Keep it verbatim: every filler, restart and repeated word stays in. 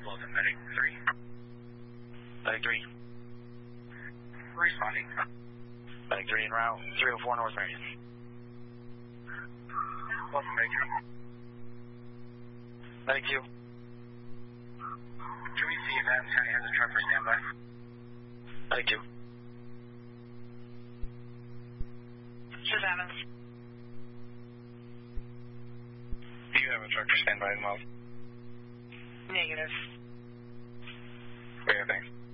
Wilson, Medic three. Medic three. Responding. Medic three en route, three oh four North Marion. Wilson, Medic three. Medic two. Can we see if Adams County has a truck for standby? Medic two. This is Adams. Do you have a truck for standby in Wells? Negative. Okay, thanks.